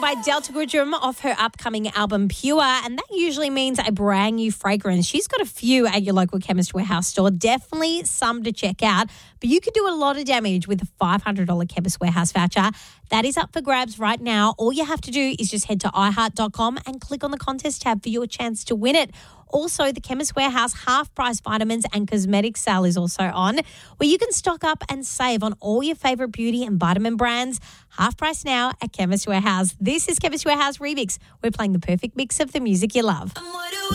by Delta Goodrum off her upcoming album Pure, and that usually means a brand new fragrance. She's got a few at your local Chemist Warehouse store, definitely some to check out, but you could do a lot of damage with a $500 Chemist Warehouse voucher. That is up for grabs right now. All you have to do is just head to iHeart.com and click on the contest tab for your chance to win it. Also, the Chemist Warehouse half-price vitamins and cosmetics sale is also on, where you can stock up and save on all your favourite beauty and vitamin brands. Half price now at Chemist Warehouse. This is Chemist Warehouse Remix. We're playing the perfect mix of the music you love.